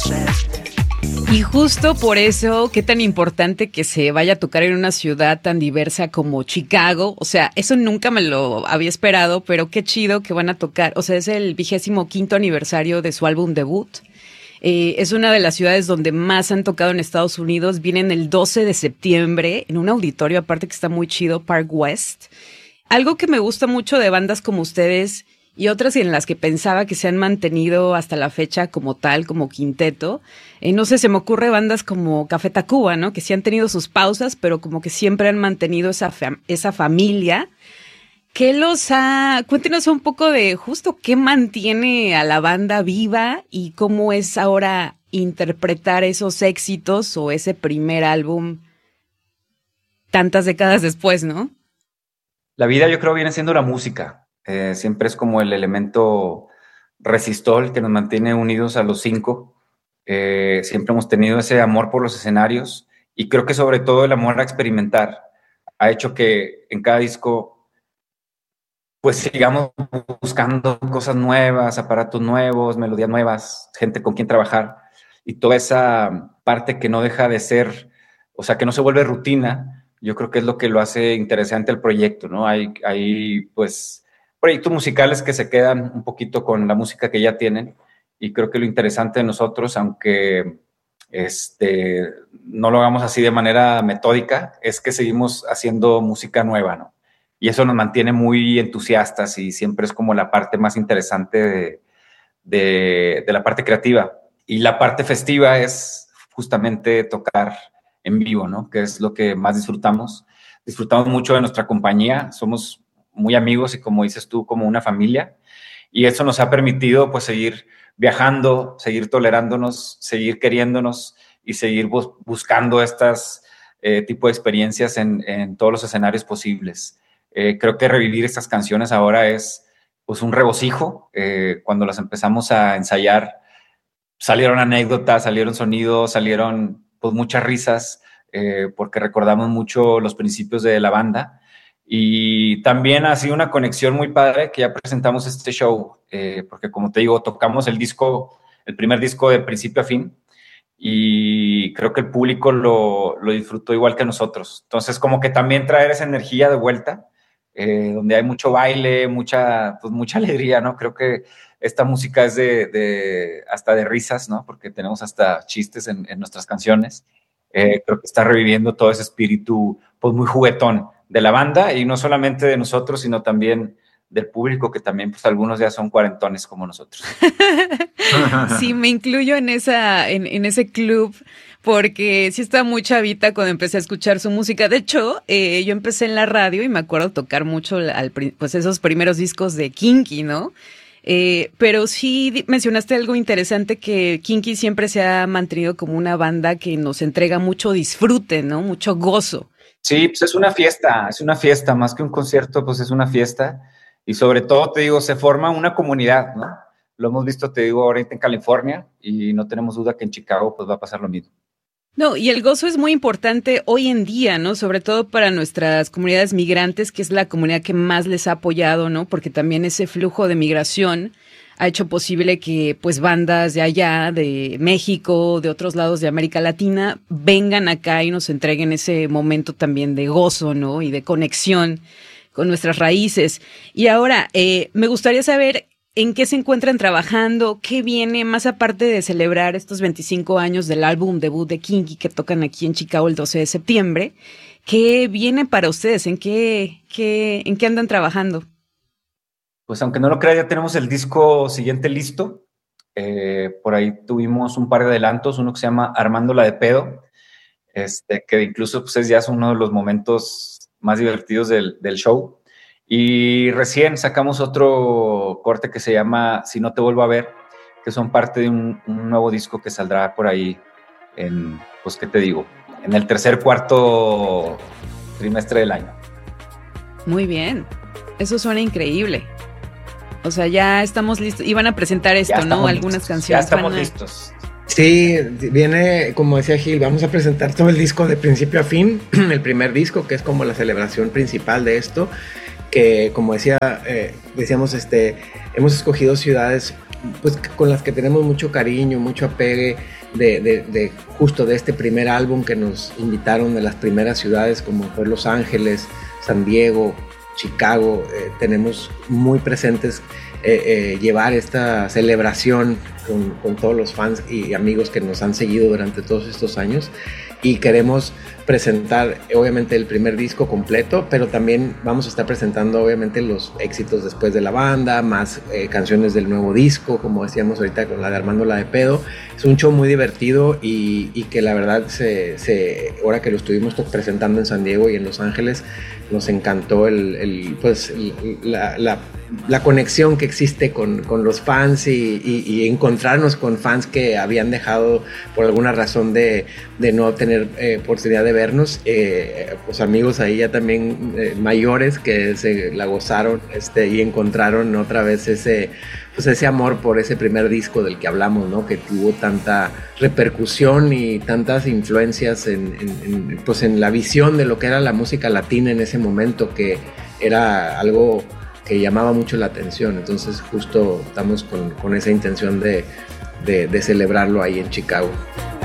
Y justo por eso, qué tan importante que se vaya a tocar en una ciudad tan diversa como Chicago. O sea, eso nunca me lo había esperado, pero qué chido que van a tocar. O sea, es el 25º aniversario de su álbum debut. Es una de las ciudades donde más han tocado en Estados Unidos. Vienen el 12 de septiembre en un auditorio, aparte que está muy chido, Park West. Algo que me gusta mucho de bandas como ustedes y otras en las que pensaba que se han mantenido hasta la fecha como tal, como quinteto. No sé, se me ocurre bandas como Café Tacuba, ¿no? Que sí han tenido sus pausas, pero como que siempre han mantenido esa familia. ¿Qué los ha...? Cuéntenos un poco de justo qué mantiene a la banda viva y cómo es ahora interpretar esos éxitos o ese primer álbum tantas décadas después, ¿no? La vida, yo creo, viene siendo la música. Siempre es como el elemento resistor que nos mantiene unidos a los cinco. Siempre hemos tenido ese amor por los escenarios y creo que sobre todo el amor a experimentar ha hecho que en cada disco pues sigamos buscando cosas nuevas, aparatos nuevos, melodías nuevas, gente con quien trabajar y toda esa parte que no deja de ser, o sea, que no se vuelve rutina. Yo creo que es lo que lo hace interesante el proyecto, ¿no? Hay pues proyectos musicales que se quedan un poquito con la música que ya tienen y creo que lo interesante de nosotros, aunque no lo hagamos así de manera metódica, es que seguimos haciendo música nueva, ¿no? Y eso nos mantiene muy entusiastas y siempre es como la parte más interesante de la parte creativa. Y la parte festiva es justamente tocar en vivo, ¿no? Que es lo que más disfrutamos. Disfrutamos mucho de nuestra compañía, somos muy amigos y como dices tú, como una familia. Y eso nos ha permitido pues seguir viajando, seguir tolerándonos, seguir queriéndonos y seguir buscando estas tipo de experiencias en todos los escenarios posibles. Creo que revivir estas canciones ahora es pues un regocijo. Cuando las empezamos a ensayar, salieron anécdotas, salieron sonidos, salieron pues muchas risas, porque recordamos mucho los principios de la banda. Y también ha sido una conexión muy padre que ya presentamos este show, porque como te digo, tocamos el primer disco de principio a fin, y creo que el público lo disfrutó igual que nosotros. Entonces, como que también traer esa energía de vuelta, donde hay mucho baile, mucha alegría, ¿no? Creo que esta música es hasta de risas, ¿no? Porque tenemos hasta chistes en nuestras canciones. Creo que está reviviendo todo ese espíritu, pues muy juguetón de la banda y no solamente de nosotros, sino también del público, que también pues algunos ya son cuarentones como nosotros. Sí, me incluyo en ese club porque sí estaba muy chavita cuando empecé a escuchar su música. De hecho, yo empecé en la radio y me acuerdo tocar mucho pues esos primeros discos de Kinky, ¿no? Pero sí mencionaste algo interesante, que Kinky siempre se ha mantenido como una banda que nos entrega mucho disfrute, ¿no? Mucho gozo. Sí, pues es una fiesta, más que un concierto, pues es una fiesta. Y sobre todo, te digo, se forma una comunidad, ¿no? Lo hemos visto, te digo, ahorita en California y no tenemos duda que en Chicago pues va a pasar lo mismo. No, y el gozo es muy importante hoy en día, ¿no? Sobre todo para nuestras comunidades migrantes, que es la comunidad que más les ha apoyado, ¿no? Porque también ese flujo de migración ha hecho posible que pues bandas de allá, de México, de otros lados de América Latina, vengan acá y nos entreguen ese momento también de gozo, ¿no? Y de conexión con nuestras raíces. Y ahora, me gustaría saber en qué se encuentran trabajando, qué viene, más aparte de celebrar estos 25 años del álbum debut de Kinky que tocan aquí en Chicago el 12 de septiembre, ¿qué viene para ustedes? ¿En qué andan trabajando? Pues aunque no lo crea, ya tenemos el disco siguiente listo. Por ahí tuvimos un par de adelantos, uno que se llama Armándola de Pedo, que incluso pues, ya es uno de los momentos más divertidos del show. Y recién sacamos otro corte que se llama Si no te vuelvo a ver, que son parte de un nuevo disco que saldrá por ahí pues, ¿qué te digo? En el cuarto trimestre del año. Muy bien, eso suena increíble. O sea, ya estamos listos. Iban a presentar esto, ¿no? Algunas canciones. Ya estamos listos. Sí, viene, como decía Gil, vamos a presentar todo el disco de principio a fin, el primer disco, que es como la celebración principal de esto, que como decíamos, hemos escogido ciudades pues con las que tenemos mucho cariño, mucho apegue de justo de este primer álbum que nos invitaron de las primeras ciudades como fue Los Ángeles, San Diego, Chicago. Tenemos muy presentes llevar esta celebración con todos los fans y amigos que nos han seguido durante todos estos años, y queremos presentar obviamente el primer disco completo, pero también vamos a estar presentando obviamente los éxitos después de la banda, más canciones del nuevo disco, como decíamos ahorita con la de Armando la de Pedo. Es un show muy divertido y que la verdad ahora que lo estuvimos presentando en San Diego y en Los Ángeles, nos encantó la conexión que existe con los fans y encontrarnos con fans que habían dejado por alguna razón de no tener oportunidad de vernos, pues amigos ahí ya también mayores que se la gozaron y encontraron otra vez ese amor por ese primer disco del que hablamos, ¿no? Que tuvo tanta repercusión y tantas influencias en la visión de lo que era la música latina en ese momento, que era algo que llamaba mucho la atención. Entonces justo estamos con esa intención de celebrarlo ahí en Chicago.